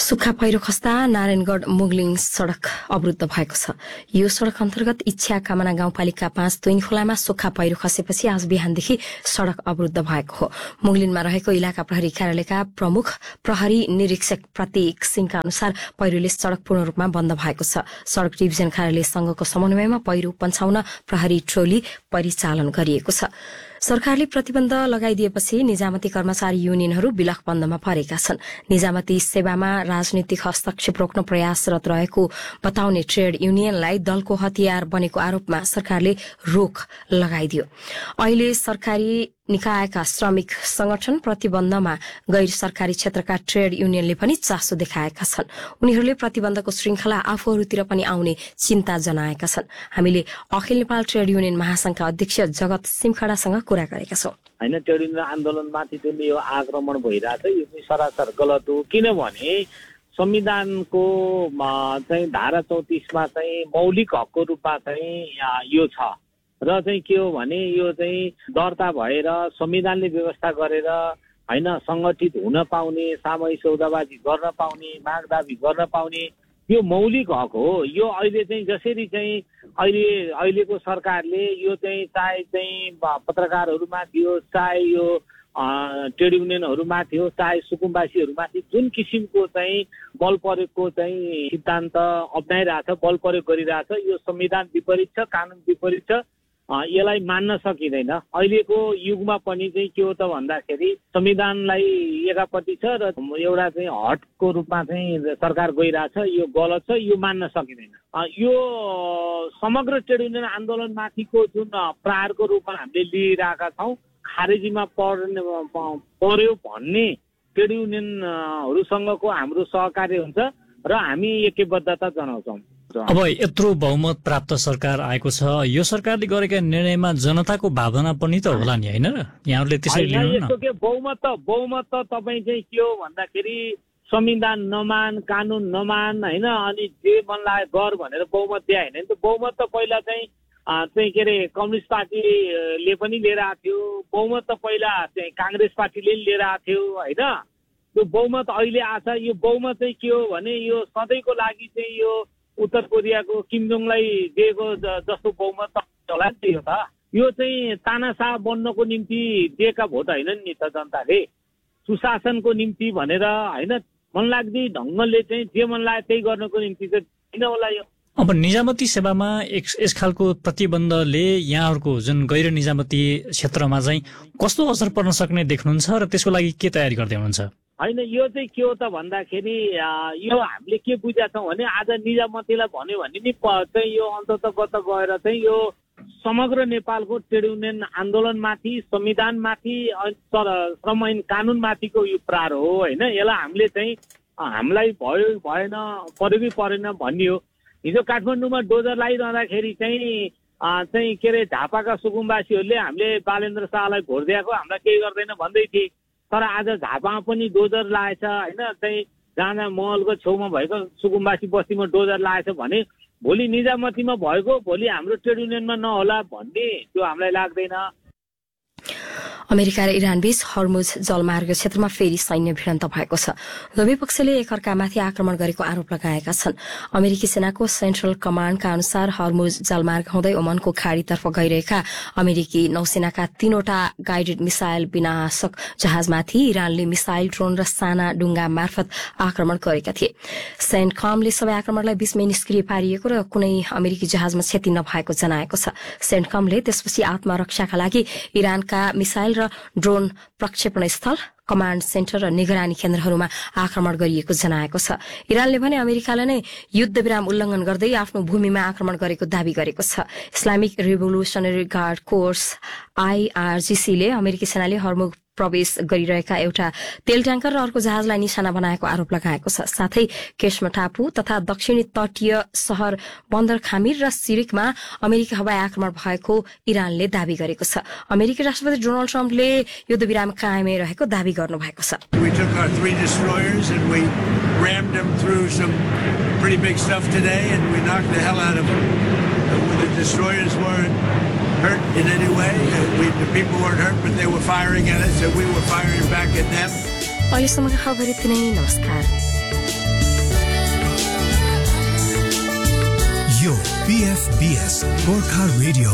सुक्खा पहिरो खस्दा नारायणगढ मुगलिङ सड़क अवरुद्ध भएको छ। यो सड़क अन्तर्गत इच्छा कामना गाउँपालिका 5 तुइनखोलामा सुक्खा पहिरो खसेपछि आज बिहानदेखि सड़क अवरुद्ध भएको हो। मुगलिनमा रहेको इलाका प्रहरी कार्यालयका प्रमुख प्रहरी निरीक्षक प्रतीक सिंहका अनुसार पहिरोले सड़क पूर्ण रूपमा बन्द भएको छ। सड़क डिभिजन कार्यालय संघको समन्वयमा पहिरो पन्छाउन प्रहरी ट्रोली परिचालन गरिएको छ। सरकारले प्रतिबन्ध लगाइदिएपछि निजामती कर्मचारी युनियनहरू विलख बन्दमा परेका छन्। निजामती सेवामा राजनीतिक हस्तक्षेप रोक्न प्रयासरत रहेको बताउने ट्रेड युनियनलाई दलको हतियार बनेको आरोपमा सरकारले रोक लगाइदियो। अहिले सरकारी निकायका श्रमिक संगठन प्रतिबन्धमा गैर सरकारी क्षेत्रका ट्रेड युनियनले पनि चासो देखाएका छन्। उनीहरूले प्रतिबन्धको श्रृंखला आफूहरूतिर पनि आउने चिन्ता जनाएका छन्। हामीले अखिल नेपाल ट्रेड युनियन महासंघका अध्यक्ष जगत सिमखडासँग कुरा गरेका छौं। हैन, ट्रेड युनियन आन्दोलनमाथि जुन यो आक्रमण भइरहेछ यो चाहिँ सरासर गलत हो। किनभने संविधानको चाहिँ धारा 34 मा चाहिँ मौलिक हकको रूपमा चाहिँ यो छ र चाहिँ के हो भने यो चाहिँ दर्ता भएर संविधानले व्यवस्था गरेर हैन संगठित हुन पाउने, सामूहिक सौदाबाजी गर्न पाउने, माग दाबी गर्न पाउने यो मौलिक हक हो। यो अहिले चाहिँ जसरी चाहिँ अहिलेको सरकारले यो चाहिँ चाहे चाहिँ पत्रकारहरूमाथि हो, चाहे यो ट्रेड युनियनहरूमाथि हो, चाहे सुकुम्बासीहरूमाथि जुन किसिमको चाहिँ बल प्रयोगको चाहिँ सिद्धान्त अप्नाइरहेछ, बल प्रयोग गरिरहेछ, यो संविधान विपरीत छ, कानुन विपरीत छ। यसलाई मान्न सकिँदैन। अहिलेको युगमा पनि चाहिँ के हो त भन्दाखेरि संविधानलाई एकापट्टि छ र एउटा चाहिँ हटको रूपमा चाहिँ सरकार गइरहेछ, यो गलत छ, यो मान्न सकिँदैन। यो समग्र ट्रेड युनियन आन्दोलनमाथिको जुन प्रहारको रूपमा हामीले लिइरहेका छौँ, खारेजीमा पर्यो भन्ने ट्रेड युनियनहरूसँगको हाम्रो सहकार्य हुन्छ र हामी एकबद्धता जनाउँछौँ। अब यत्रो बहुमत प्राप्त सरकार आएको छ, यो सरकारले गरेका निर्णयमा जनताको भावना पनि त होला नि, हैन र? यहाँहरूले त्यसरी लिनु न। बहुमत त तपाईँ चाहिँ के हो भन्दाखेरि संविधान नमान, कानुन नमान, हैन, अनि जे मन लाग्यो गर भनेर बहुमत दिए हैन नि त। बहुमत त पहिला चाहिँ के अरे कम्युनिस्ट पार्टीले पनि लिएर आएको थियो, बहुमत त पहिला चाहिँ कांग्रेस पार्टीले लिएर आएको थियो, हैन। त्यो बहुमत अहिले आछ। यो बहुमत चाहिँ के हो भने यो सधैँको लागि चाहिँ यो उत्तर कोरियाको किम जोङलाई दिएको जस्तो बहुमत होला नि त। यो चाहिँ तानाशाह बन्नको निम्ति दिएका भोट हैनन् नि त जनताले, सुशासनको निम्ति भनेर हैन, मनलाग्दी ढङ्गले चाहिँ जे मन लाग्यो त्यही गर्नको निम्ति चाहिँ किन होला यो। अब निजामती सेवामा यस खालको प्रतिबन्धले यहाँहरूको जुन गैर निजामती क्षेत्रमा चाहिँ कस्तो असर पर्न सक्ने देख्नुहुन्छ र त्यसको लागि के तयारी गर्दै हुनुहुन्छ? होइन, यो चाहिँ के हो त भन्दाखेरि यो हामीले के बुझेका छौँ भने आज निजामतीलाई भन्यो भने नि चाहिँ यो अन्ततगत गएर चाहिँ यो समग्र नेपालको ट्रेड युनियन आन्दोलनमाथि, संविधानमाथि, श्रम ऐन कानुनमाथिको यो प्रहार हो, होइन। यसलाई हामीले चाहिँ हामीलाई भयो भएन, पर्यो कि परेन भन्ने हो। हिजो काठमाडौँमा डोजर लगाइरहँदाखेरि चाहिँ के अरे झापाका सुकुम्बासीहरूले हामीले बालेन्द्र शाहलाई भोट दिएको, हामीलाई केही गर्दैन भन्दै थिए। तर आज झापामा पनि डोजर लागेछ, होइन, चाहिँ जहाँ महलको छेउमा भएको सुकुम्बासी बस्तीमा डोजर लागेछ भने भोलि निजामतीमा भएको भोलि हाम्रो ट्रेड युनियनमा नहोला भन्ने त्यो हामीलाई लाग्दैन। अमेरिका र इरान बीच हर्मुज जलमार्ग क्षेत्रमा फेरि सैन्य भिडन्त भएको छ। दुवै पक्षले एकअर्कामाथि आक्रमण गरेको आरोप लगाएका छन्। अमेरिकी सेनाको सेन्ट्रल कमाण्डका अनुसार हर्मुज जलमार्ग हुँदै ओमनको खाड़ीतर्फ गइरहेका अमेरिकी नौसेनाका 3वटा गाइडेड मिसाइल विनाशक जहाजमाथि इरानले मिसाइल, ड्रोन र साना डुङ्गा मार्फत आक्रमण गरेका थिए। सेन्टकमले सबै आक्रमणलाई बीचमै निष्क्रिय पारिएको र कुनै अमेरिकी जहाजमा क्षति नभएको जनाएको छ। सेन्टकमले त्यसपछि आत्मरक्षाका लागि इरानका मिसाइल र ड्रोन प्रक्षेपण स्थल, कमाण्ड सेन्टर र निगरानी केन्द्रहरूमा आक्रमण गरिएको जनाएको छ। इरानले भने अमेरिकाले नै युद्ध विराम उल्लंघन गर्दै आफ्नो भूमिमा आक्रमण गरेको दावी गरेको छ। Islamic revolutionary guard course IRGC ले अमेरिकी सेनाले हर्मुज प्रवेश गरिरहेका एउटा तेल ट्याङ्कर र अर्को जहाजलाई निशाना बनाएको आरोप लगाएको छ। साथै केशमा टापु तथा दक्षिणी तटीय शहर बन्दर खामिर र सिरिकमा अमेरिकी हवाई आक्रमण भएको इरानले दावी गरेको छ। अमेरिकी राष्ट्रपति डोनाल्ड ट्रम्पले युद्धविराम कायमै रहेको दावी गर्नुभएको छ। We took our 3 destroyers and we rammed them through some pretty big stuff today and we knocked the hell out of them. The destroyers weren't hurt in any way. The people weren't hurt, but they were firing at us, and we were firing back at them. अहिलेसम्मका खबर यति नै। नमस्कार। PFBS Gorkha Radio